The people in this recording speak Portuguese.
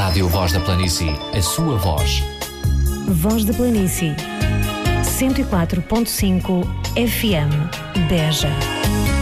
Rádio Voz da Planície, a sua voz. Voz da Planície, 104.5 FM, Beja.